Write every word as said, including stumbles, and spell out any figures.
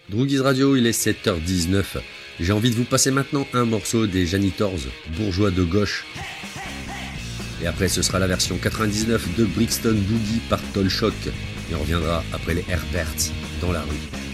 Droogies Radio, il est sept heures dix-neuf. J'ai envie de vous passer maintenant un morceau des Janitors, bourgeois de gauche. Et après, ce sera la version quatre-vingt-dix-neuf de Brixton Boogie par Tall Shock. Et on reviendra après les Herberts dans la rue.